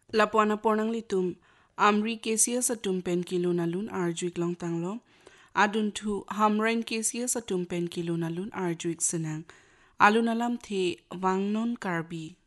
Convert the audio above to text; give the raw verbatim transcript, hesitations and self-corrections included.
Lapuana pornang litum amri kesia satum pen kilo nalun arjuik long tanglo adun thu hamrain kesia satum pen kilo nalun arjuik senang alun alam the wangnon karbi